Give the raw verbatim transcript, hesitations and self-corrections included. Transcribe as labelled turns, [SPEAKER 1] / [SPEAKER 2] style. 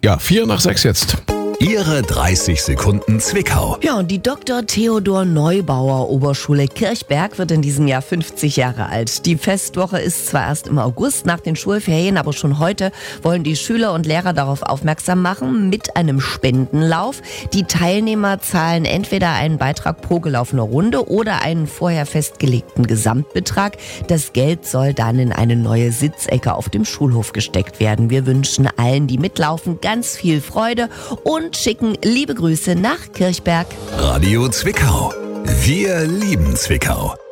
[SPEAKER 1] Ja, vier nach sechs jetzt.
[SPEAKER 2] Ihre dreißig Sekunden Zwickau.
[SPEAKER 3] Ja, und die Doktor Theodor Neubauer Oberschule Kirchberg wird in diesem Jahr fünfzig Jahre alt. Die Festwoche ist zwar erst im August nach den Schulferien, aber schon heute wollen die Schüler und Lehrer darauf aufmerksam machen mit einem Spendenlauf. Die Teilnehmer zahlen entweder einen Beitrag pro gelaufene Runde oder einen vorher festgelegten Gesamtbetrag. Das Geld soll dann in eine neue Sitzecke auf dem Schulhof gesteckt werden. Wir wünschen allen, die mitlaufen, ganz viel Freude und schicken liebe Grüße nach Kirchberg.
[SPEAKER 2] Radio Zwickau. Wir lieben Zwickau.